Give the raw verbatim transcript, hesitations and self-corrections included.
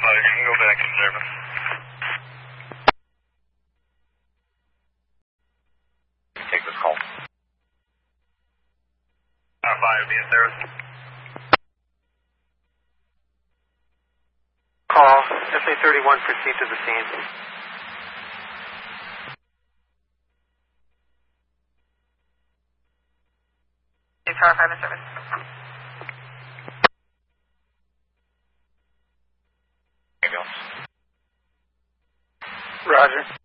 Uh, you can go back to service. Take this call. R five, be in service. Call, S A thirty-one, proceed to the scene. It's R five in service. Ambulance. Roger.